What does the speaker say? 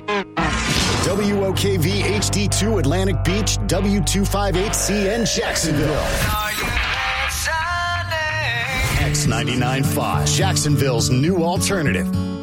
WOKV HD2 Atlantic Beach, W258CN Jacksonville. X99.5, Jacksonville's new alternative.